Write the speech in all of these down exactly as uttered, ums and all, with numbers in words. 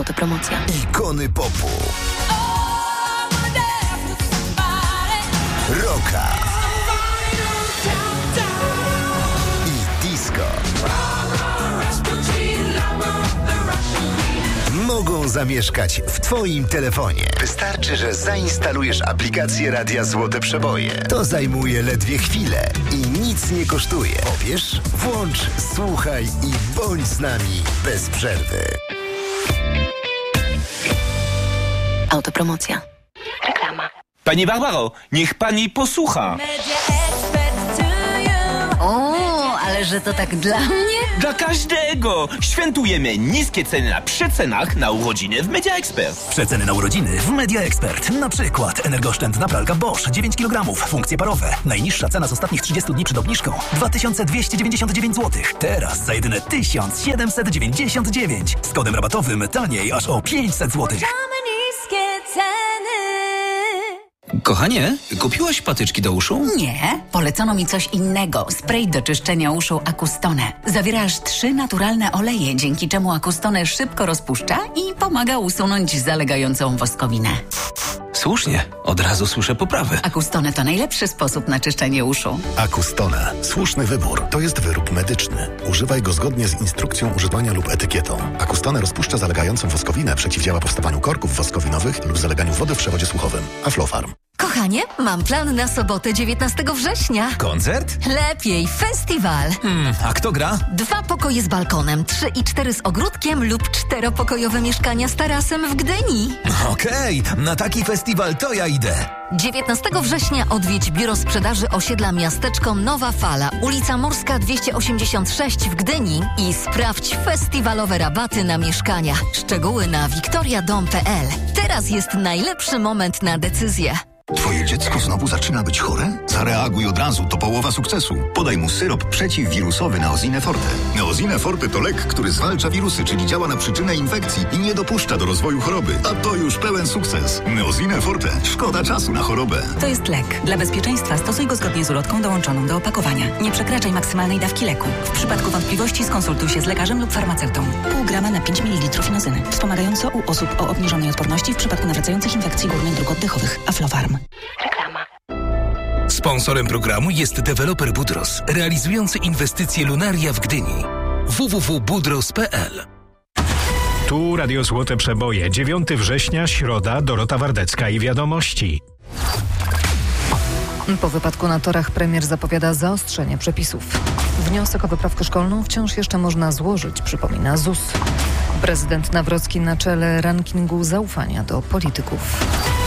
Autopromocja. Ikony popu. Rocka. I disco. Mogą zamieszkać w Twoim telefonie. Wystarczy, że zainstalujesz aplikację Radia Złote Przeboje. To zajmuje ledwie chwilę i nic nie kosztuje. Pobierz, włącz, słuchaj i bądź z nami bez przerwy. Autopromocja. Reklama. Pani Barbaro, niech pani posłucha. O, ale że to tak dla mnie? Dla każdego! Świętujemy niskie ceny na przecenach na urodziny w Media Expert. Przeceny na urodziny w Media Expert. Na przykład energooszczędna pralka Bosch dziewięć kilogramów, funkcje parowe. Najniższa cena z ostatnich trzydziestu dni przed obniżką dwa tysiące dwieście dziewięćdziesiąt dziewięć złotych. Teraz za jedyne tysiąc siedemset dziewięćdziesiąt dziewięć. Z kodem rabatowym taniej aż o pięćset złotych. Kochanie, kupiłaś patyczki do uszu? Nie, polecono mi coś innego. Spray do czyszczenia uszu Acustone. Zawiera aż trzy naturalne oleje, dzięki czemu Acustone szybko rozpuszcza i pomaga usunąć zalegającą woskowinę. Słusznie, od razu słyszę poprawę. Acustone to najlepszy sposób na czyszczenie uszu. Acustone. Słuszny wybór. To jest wyrób medyczny. Używaj go zgodnie z instrukcją używania lub etykietą. Acustone rozpuszcza zalegającą woskowinę, przeciwdziała powstawaniu korków woskowinowych lub zaleganiu wody w przewodzie słuchowym. Aflofarm. Kochanie, mam plan na sobotę dziewiętnastego września. Koncert? Lepiej, festiwal. Hmm, a kto gra? Dwa pokoje z balkonem, trzy i cztery z ogródkiem lub czteropokojowe mieszkania z tarasem w Gdyni. Okej, okay, na taki festiwal to ja idę. dziewiętnastego września odwiedź biuro sprzedaży osiedla Miasteczko Nowa Fala, ulica Morska dwieście osiemdziesiąt sześć w Gdyni i sprawdź festiwalowe rabaty na mieszkania. Szczegóły na wiktoriadom kropka p l. Teraz jest najlepszy moment na decyzję. Twoje dziecko znowu zaczyna być chore? Zareaguj od razu, to połowa sukcesu. Podaj mu syrop przeciwwirusowy Neosine Forte. Neosine Forte to lek, który zwalcza wirusy, czyli działa na przyczynę infekcji i nie dopuszcza do rozwoju choroby. A to już pełen sukces. Neosine Forte. Szkoda czasu na chorobę. To jest lek. Dla bezpieczeństwa stosuj go zgodnie z ulotką dołączoną do opakowania. Nie przekraczaj maksymalnej dawki leku. W przypadku wątpliwości skonsultuj się z lekarzem lub farmaceutą. Pół grama na pięć mililitrów inozyny. Wspomagająco u osób o obniżonej odporności w przypadku nawracających infekcji górnych dróg oddechowych. Aflofarm. Reklama. Sponsorem programu jest deweloper Budros, realizujący inwestycje Lunaria w Gdyni. w w w kropka budros kropka p l. Tu Radio Złote Przeboje. dziewiątego września, środa, Dorota Wardecka i wiadomości. Po wypadku na torach premier zapowiada zaostrzenie przepisów. Wniosek o wyprawkę szkolną wciąż jeszcze można złożyć, przypomina Z U S. Prezydent Nawrocki na czele rankingu zaufania do polityków.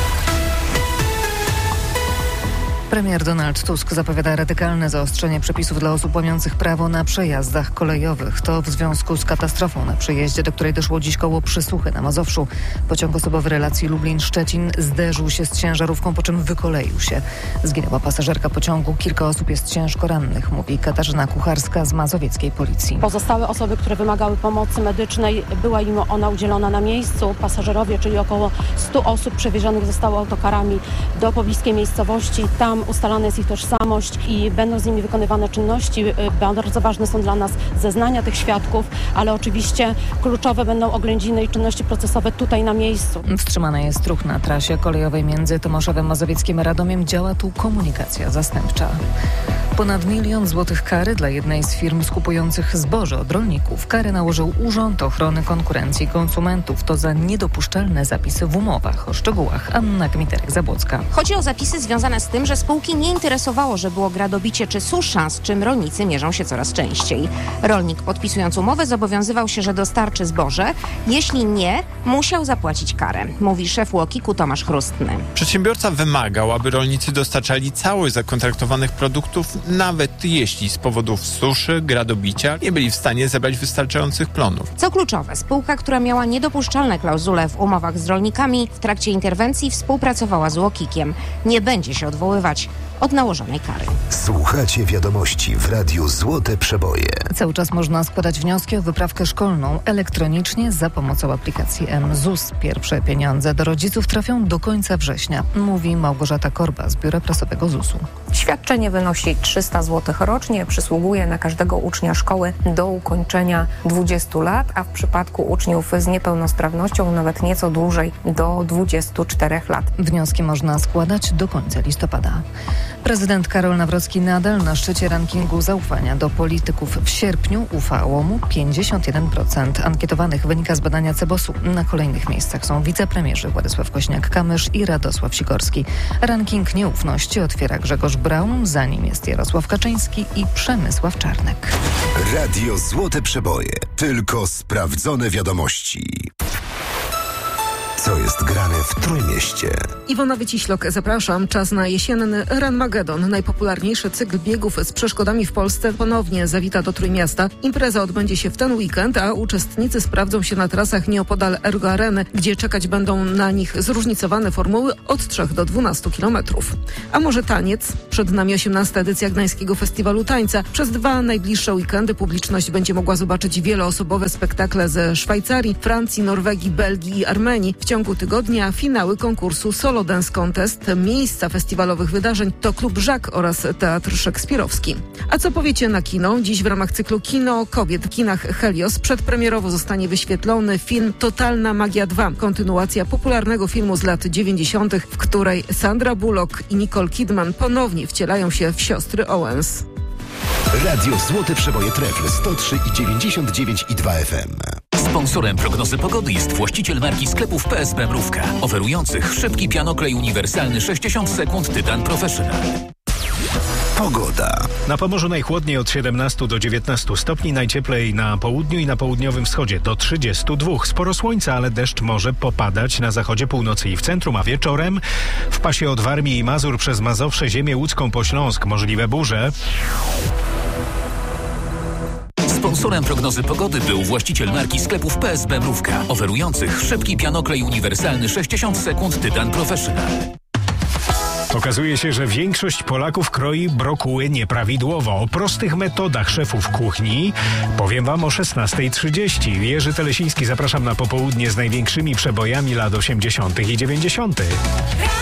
Premier Donald Tusk zapowiada radykalne zaostrzenie przepisów dla osób łamiących prawo na przejazdach kolejowych. To w związku z katastrofą na przejeździe, do której doszło dziś koło Przysuchy na Mazowszu. Pociąg osobowy relacji Lublin-Szczecin zderzył się z ciężarówką, po czym wykoleił się. Zginęła pasażerka pociągu, kilka osób jest ciężko rannych, mówi Katarzyna Kucharska z mazowieckiej policji. Pozostałe osoby, które wymagały pomocy medycznej, była im ona udzielona na miejscu. Pasażerowie, czyli około stu osób przewiezionych zostało autokarami do pobliskiej miejscowości. Tam ustalana jest ich tożsamość i będą z nimi wykonywane czynności. Bardzo ważne są dla nas zeznania tych świadków, ale oczywiście kluczowe będą oględziny i czynności procesowe tutaj na miejscu. Wstrzymana jest ruch na trasie kolejowej między Tomoszowem Mazowieckim a Radomiem. Działa tu komunikacja zastępcza. Ponad milion złotych kary dla jednej z firm skupujących zboże od rolników. Karę nałożył Urząd Ochrony Konkurencji i Konsumentów. To za niedopuszczalne zapisy w umowach. O szczegółach Anna Gmiterek-Zabłocka. Chodzi o zapisy związane z tym, że spółki nie interesowało, że było gradobicie czy susza, z czym rolnicy mierzą się coraz częściej. Rolnik, podpisując umowę, zobowiązywał się, że dostarczy zboże. Jeśli nie, musiał zapłacić karę, mówi szef Łokiku Tomasz Chrustny. Przedsiębiorca wymagał, aby rolnicy dostarczali całość zakontraktowanych produktów, nawet jeśli z powodów suszy, gradobicia nie byli w stanie zebrać wystarczających plonów. Co kluczowe, spółka, która miała niedopuszczalne klauzule w umowach z rolnikami, w trakcie interwencji współpracowała z Łokikiem. Nie będzie się odwoływać. od nałożonej kary. Słuchacie wiadomości w Radiu Złote Przeboje. Cały czas można składać wnioski o wyprawkę szkolną elektronicznie za pomocą aplikacji M Z U S. Pierwsze pieniądze do rodziców trafią do końca września, mówi Małgorzata Korba z Biura Prasowego Z U S-u. Świadczenie wynosi trzysta złotych rocznie, przysługuje na każdego ucznia szkoły do ukończenia dwudziestu lat, a w przypadku uczniów z niepełnosprawnością nawet nieco dłużej, do dwudziestu czterech lat. Wnioski można składać do końca listopada. Prezydent Karol Nawrocki nadal na szczycie rankingu zaufania do polityków. W sierpniu ufało mu pięćdziesiąt jeden procent ankietowanych, wynika z badania Cebosu. Na kolejnych miejscach są wicepremierzy Władysław Kośniak-Kamysz i Radosław Sikorski. Ranking nieufności otwiera Grzegorz Braun, za nim jest Jarosław Kaczyński i Przemysław Czarnek. Radio Złote Przeboje. Tylko sprawdzone wiadomości. Co jest grane w Trójmieście? Iwona Wyciślok, zapraszam. Czas na jesienny Ranmagedon. Najpopularniejszy cykl biegów z przeszkodami w Polsce ponownie zawita do Trójmiasta. Impreza odbędzie się w ten weekend, a uczestnicy sprawdzą się na trasach nieopodal Ergo Areny, gdzie czekać będą na nich zróżnicowane formuły od trzech do dwunastu kilometrów. A może taniec? Przed nami osiemnasta edycja Gdańskiego Festiwalu Tańca. Przez dwa najbliższe weekendy publiczność będzie mogła zobaczyć wieloosobowe spektakle ze Szwajcarii, Francji, Norwegii, Belgii i Armenii. W ciągu tygodnia finały konkursu Solo Dance Contest. Miejsca festiwalowych wydarzeń to Klub Żak oraz Teatr Szekspirowski. A co powiecie na kino? Dziś w ramach cyklu Kino Kobiet w kinach Helios przedpremierowo zostanie wyświetlony film Totalna Magia dwa. Kontynuacja popularnego filmu z lat dziewięćdziesiątych, w której Sandra Bullock i Nicole Kidman ponownie wcielają się w siostry Owens. Radio Złote Przeboje Trefl sto trzy i dziewięćdziesiąt dziewięć i dwa F M. Sponsorem prognozy pogody jest właściciel marki sklepów P S B Mrówka, oferujących szybki pianoklej uniwersalny sześćdziesiąt sekund Tytan Professional. Pogoda. Na Pomorzu najchłodniej od siedemnastu do dziewiętnastu stopni, najcieplej na południu i na południowym wschodzie do trzydziestu dwóch. Sporo słońca, ale deszcz może popadać na zachodzie, północy i w centrum, a wieczorem w pasie od Warmii i Mazur przez Mazowsze, ziemię łódzką po Śląsk możliwe burze. Sponsorem prognozy pogody był właściciel marki sklepów P S B Mrówka, oferujących szybki pianoklej uniwersalny sześćdziesiąt sekund Tytan Professional. Okazuje się, że większość Polaków kroi brokuły nieprawidłowo. O prostych metodach szefów kuchni powiem wam o szesnasta trzydzieści. Jerzy Telesiński, zapraszam na popołudnie z największymi przebojami lat osiemdziesiątych i dziewięćdziesiątych.